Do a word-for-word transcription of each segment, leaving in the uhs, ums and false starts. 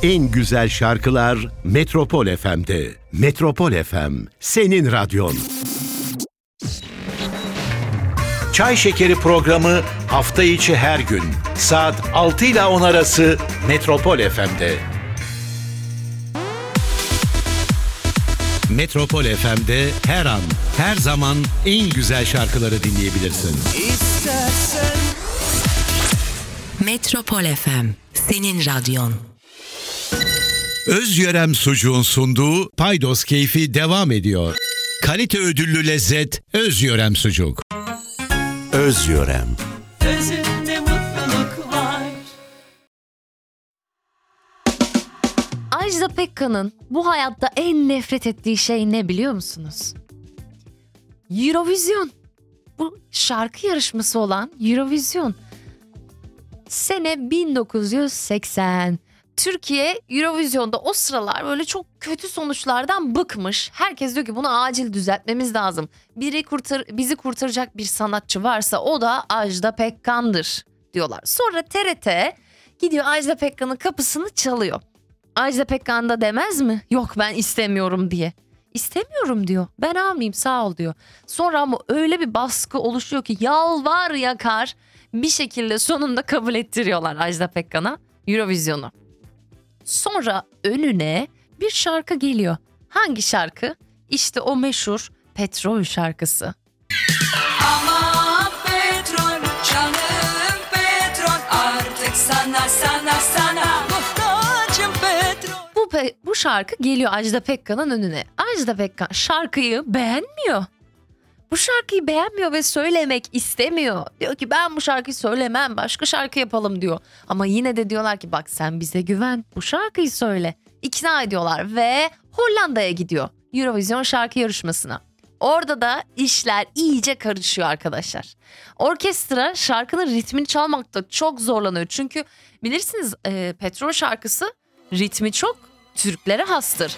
En güzel şarkılar Metropol F M'de. Metropol F M, senin radyon. Çay Şekeri programı hafta içi her gün saat altı ile on arası Metropol F M'de. Metropol F M'de her an, her zaman en güzel şarkıları dinleyebilirsin. İstersen Metropol F M, senin radyon. Özyörem Sucuğun sunduğu Paydos Keyfi devam ediyor. Kalite ödüllü lezzet Özyörem Sucuk. Özyörem. özünde mutluluk var. Ajda Pekkan'ın bu hayatta en nefret ettiği şey ne biliyor musunuz? Eurovision. Bu şarkı yarışması olan Eurovision. Sene bin dokuz yüz seksen. Türkiye Eurovision'da o sıralar böyle çok kötü sonuçlardan bıkmış. Herkes diyor ki bunu acil düzeltmemiz lazım. Biri kurtar, bizi kurtaracak bir sanatçı varsa o da Ajda Pekkan'dır diyorlar. Sonra T R T gidiyor Ajda Pekkan'ın kapısını çalıyor. Ajda Pekkan da demez mi? Yok ben istemiyorum diye. İstemiyorum diyor. Ben almayayım sağ ol diyor. Sonra ama öyle bir baskı oluşuyor ki yalvar yakar bir şekilde sonunda kabul ettiriyorlar Ajda Pekkan'a Eurovision'u. Sonra önüne bir şarkı geliyor. Hangi şarkı? İşte o meşhur Petrol şarkısı. Ama petrol canım petrol artık sana sana sana muhtacım petrol. Bu, pe- bu şarkı geliyor Ajda Pekkan'ın önüne. Ajda Pekkan şarkıyı beğenmiyor. Bu şarkıyı beğenmiyor ve söylemek istemiyor. Diyor ki ben bu şarkıyı söylemem, başka şarkı yapalım diyor. Ama yine de diyorlar ki bak sen bize güven, bu şarkıyı söyle. İkna ediyorlar ve Hollanda'ya gidiyor Eurovision şarkı yarışmasına. Orada da işler iyice karışıyor arkadaşlar. Orkestra şarkının ritmini çalmakta çok zorlanıyor. Çünkü bilirsiniz e, Petrol şarkısı ritmi çok Türklere hastır.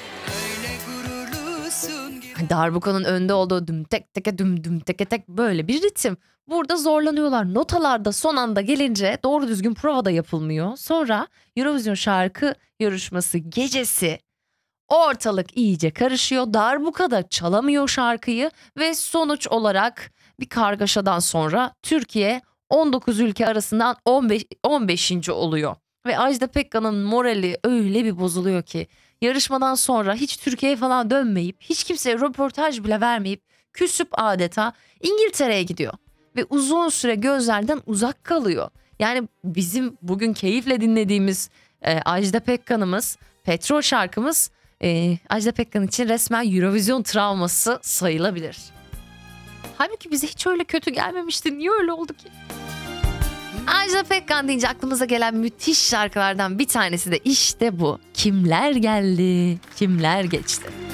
Darbuka'nın önde olduğu düm tek teke düm düm teke tek böyle bir ritim. Burada zorlanıyorlar. Notalarda son anda gelince doğru düzgün prova da yapılmıyor. Sonra Eurovision şarkı yarışması gecesi ortalık iyice karışıyor. Darbuka da çalamıyor şarkıyı ve sonuç olarak bir kargaşadan sonra Türkiye on dokuz ülke arasından on beş, on beşinci oluyor. Ve Ajda Pekkan'ın morali öyle bir bozuluyor ki yarışmadan sonra hiç Türkiye'ye falan dönmeyip hiç kimseye röportaj bile vermeyip küsüp adeta İngiltere'ye gidiyor. Ve uzun süre gözlerden uzak kalıyor. Yani bizim bugün keyifle dinlediğimiz e, Ajda Pekkan'ımız, Petrol şarkımız e, Ajda Pekkan için resmen Eurovision travması sayılabilir. Halbuki bize hiç öyle kötü gelmemişti. Niye öyle oldu ki? Ajda Pekkan deyince aklımıza gelen müthiş şarkılardan bir tanesi de işte bu. Kimler geldi, kimler geçti.